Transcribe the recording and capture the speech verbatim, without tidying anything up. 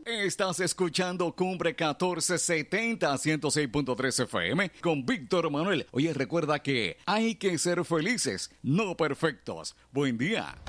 Estás escuchando Cumbre catorce setenta, ciento seis punto tres F M con Víctor Manuel. Oye, recuerda que hay que ser felices, no perfectos. Buen día.